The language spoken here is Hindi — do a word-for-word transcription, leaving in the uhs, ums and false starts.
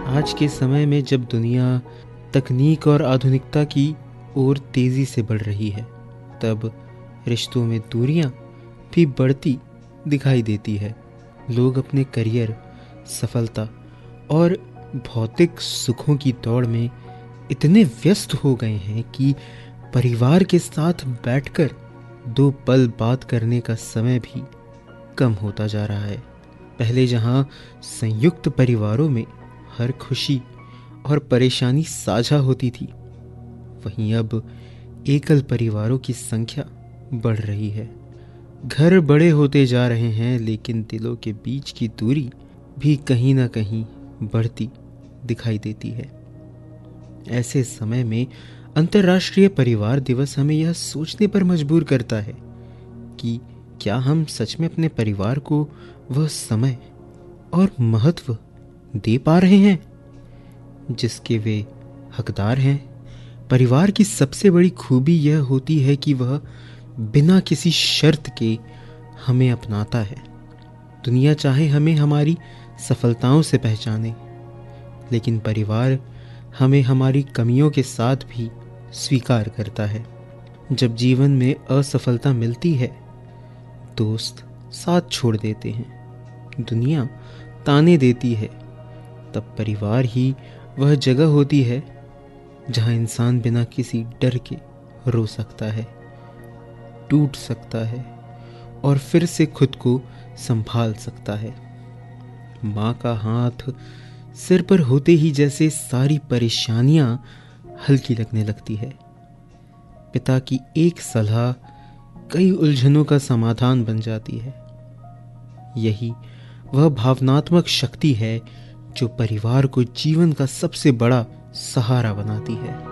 आज के समय में जब दुनिया तकनीक और आधुनिकता की ओर तेज़ी से बढ़ रही है, तब रिश्तों में दूरियां भी बढ़ती दिखाई देती है। लोग अपने करियर, सफलता और भौतिक सुखों की दौड़ में इतने व्यस्त हो गए हैं कि परिवार के साथ बैठकर दो पल बात करने का समय भी कम होता जा रहा है। पहले जहां संयुक्त परिवारों में हर खुशी और परेशानी साझा होती थी, वहीं अब एकल परिवारों की संख्या बढ़ रही है। घर बड़े होते जा रहे हैं, लेकिन दिलों के बीच की दूरी भी कहीं ना कहीं बढ़ती दिखाई देती है। ऐसे समय में अंतर्राष्ट्रीय परिवार दिवस हमें यह सोचने पर मजबूर करता है कि क्या हम सच में अपने परिवार को वह समय और महत्व दे पा रहे हैं जिसके वे हकदार हैं। परिवार की सबसे बड़ी खूबी यह होती है कि वह बिना किसी शर्त के हमें अपनाता है। दुनिया चाहे हमें हमारी सफलताओं से पहचाने, लेकिन परिवार हमें हमारी कमियों के साथ भी स्वीकार करता है। जब जीवन में असफलता मिलती है, दोस्त साथ छोड़ देते हैं, दुनिया ताने देती है, तब परिवार ही वह जगह होती है जहां इंसान बिना किसी डर के रो सकता है, टूट सकता है और फिर से खुद को संभाल सकता है। माँ का हाथ सिर पर होते ही जैसे सारी परेशानियां हल्की लगने लगती है। पिता की एक सलाह कई उलझनों का समाधान बन जाती है। यही वह भावनात्मक शक्ति है जो परिवार को जीवन का सबसे बड़ा सहारा बनाती है।